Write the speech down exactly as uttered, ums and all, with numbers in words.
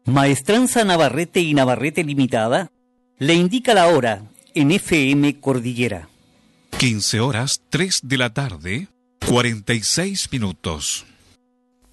Maestranza Navarrete y Navarrete Limitada le indica la hora en F M Cordillera. quince horas tres de la tarde, cuarenta y seis minutos.